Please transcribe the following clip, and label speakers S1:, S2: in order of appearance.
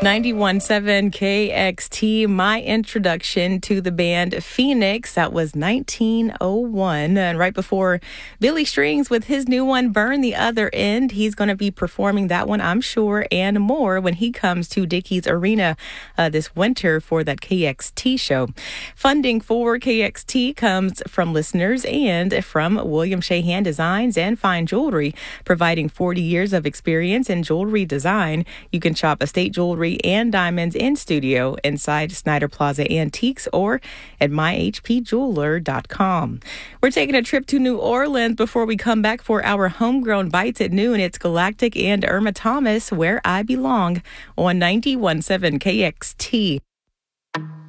S1: 91.7 KXT, my introduction to the band Phoenix. That was 1901. And right before Billy Strings with his new one, Burn the Other End. He's going to be performing that one, I'm sure, and more when he comes to Dickies Arena this winter for that KXT show. Funding for KXT comes from listeners and from William Shahan Designs and Fine Jewelry, providing 40 years of experience in jewelry design. You can shop estate jewelry and diamonds in studio inside Snyder Plaza Antiques or at myhpjeweler.com. We're taking a trip to New Orleans before we come back for our homegrown bites at noon. It's Galactic and Irma Thomas, Where I Belong, on 91.7 KXT.